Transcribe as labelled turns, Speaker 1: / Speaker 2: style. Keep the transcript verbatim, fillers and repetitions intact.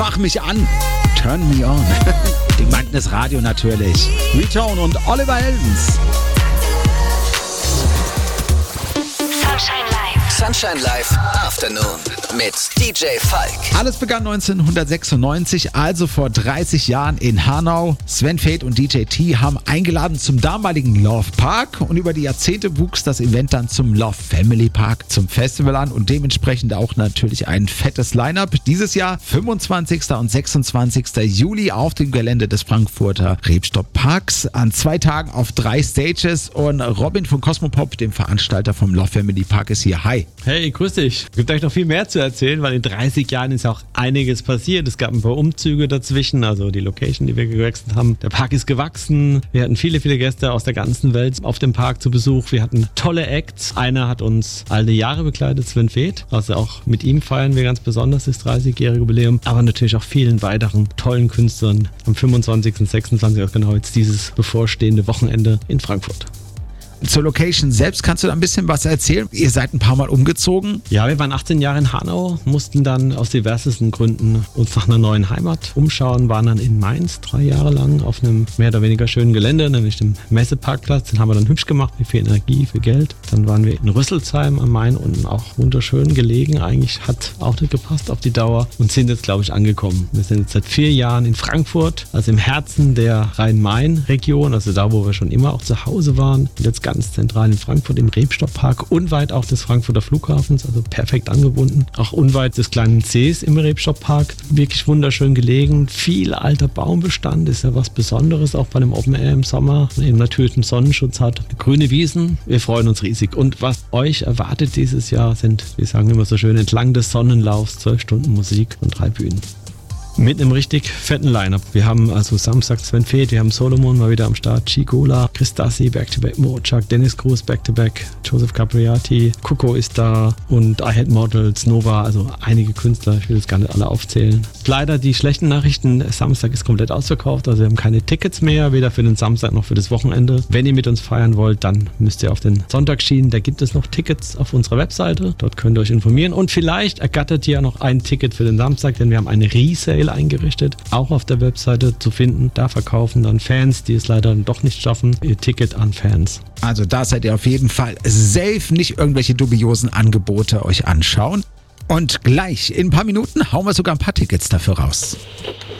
Speaker 1: Mach mich an. Turn me on. Die Magnus Radio natürlich. Retone und Oliver Heldens.
Speaker 2: Sunshine Live.
Speaker 3: Sunshine Live Afternoon mit D J Falk.
Speaker 1: Alles begann neunzehnhundertsechsundneunzig, also vor dreißig Jahren in Hanau. Sven Väth und D J T haben eingeladen zum damaligen Love Park und über die Jahrzehnte wuchs das Event dann zum Love Family Park, zum Festival an und dementsprechend auch natürlich ein fettes Line-Up. Dieses Jahr fünfundzwanzigsten und sechsundzwanzigsten Juli auf dem Gelände des Frankfurter Rebstock Parks an zwei Tagen auf drei Stages und Robin von Cosmopop, dem Veranstalter vom Love Family Park, ist hier. Hi.
Speaker 4: Hey, grüß dich. Es gibt euch noch viel mehr zu erzählen, weil in dreißig Jahren ist auch einiges passiert. Es gab ein paar Umzüge dazwischen, also die Location, die wir gewechselt haben. Der Park ist gewachsen. Wir hatten viele, viele Gäste aus der ganzen Welt auf dem Park zu Besuch. Wir hatten tolle Acts. Einer hat uns all die Jahre begleitet, Sven Väth. Also auch mit ihm feiern wir ganz besonders das dreißigjährige Jubiläum. Aber natürlich auch vielen weiteren tollen Künstlern am fünfundzwanzigsten und sechsundzwanzigsten auch genau jetzt dieses bevorstehende Wochenende in Frankfurt.
Speaker 1: Zur Location selbst kannst du da ein bisschen was erzählen? Ihr seid ein paar Mal umgezogen.
Speaker 4: Ja, wir waren achtzehn Jahre in Hanau, mussten dann aus diversesten Gründen uns nach einer neuen Heimat umschauen, waren dann in Mainz drei Jahre lang auf einem mehr oder weniger schönen Gelände, nämlich dem Messeparkplatz. Den haben wir dann hübsch gemacht, mit viel Energie, viel Geld. Dann waren wir in Rüsselsheim am Main unten, auch wunderschön gelegen. Eigentlich hat auch nicht gepasst auf die Dauer und sind jetzt, glaube ich, angekommen. Wir sind jetzt seit vier Jahren in Frankfurt, also im Herzen der Rhein-Main-Region, also da, wo wir schon immer auch zu Hause waren. Und jetzt ganz zentral in Frankfurt im Rebstock Park, unweit auch des Frankfurter Flughafens, also perfekt angebunden. Auch unweit des kleinen Sees im Rebstock Park. Wirklich wunderschön gelegen. Viel alter Baumbestand, ist ja was Besonderes, auch bei dem Open Air im Sommer. Eben natürlich einen Sonnenschutz hat. Grüne Wiesen, wir freuen uns riesig. Und was euch erwartet dieses Jahr sind, wir sagen immer so schön, entlang des Sonnenlaufs zwölf Stunden Musik und drei Bühnen. Mit einem richtig fetten Line-Up. Wir haben also Samstag Sven Väth, wir haben Solomon mal wieder am Start, Chigola, Chris Dassi, Back-to-Back, Mochak, Dennis Cruz, Back-to-Back, Joseph Capriati, Coco ist da und I Had Models, Nova, also einige Künstler, ich will jetzt gar nicht alle aufzählen. Leider die schlechten Nachrichten, Samstag ist komplett ausverkauft, also wir haben keine Tickets mehr, weder für den Samstag noch für das Wochenende. Wenn ihr mit uns feiern wollt, dann müsst ihr auf den Sonntag schieben, da gibt es noch Tickets auf unserer Webseite, dort könnt ihr euch informieren und vielleicht ergattert ihr noch ein Ticket für den Samstag, denn wir haben eine Resale eingerichtet, auch auf der Webseite zu finden. Da verkaufen dann Fans, die es leider doch nicht schaffen, ihr Ticket an Fans.
Speaker 1: Also da seid ihr auf jeden Fall safe, nicht irgendwelche dubiosen Angebote euch anschauen. Und gleich in ein paar Minuten hauen wir sogar ein paar Tickets dafür raus.